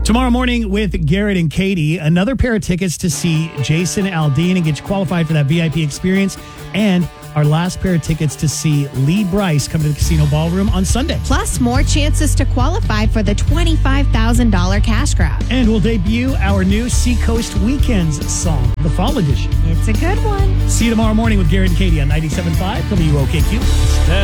Tomorrow morning with Garrett and Katie, another pair of tickets to see Jason Aldean and get you qualified for that VIP experience. And our last pair of tickets to see Lee Bryce come to the Casino Ballroom on Sunday. Plus, more chances to qualify for the $25,000 cash grab. And we'll debut our new Seacoast Weekends song, the Fall Edition. It's a good one. See you tomorrow morning with Garrett and Katie on 97.5 WOKQ.